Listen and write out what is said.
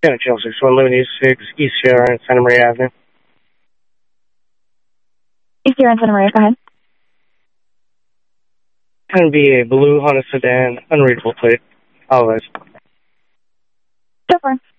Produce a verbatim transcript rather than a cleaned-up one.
Yeah, Chelsea, so eleven eighty-six East Sierra and Santa Maria Avenue. East Sierra and Santa Maria, go ahead. It's going to be a blue Honda sedan, unreadable plate. Always. Go for it.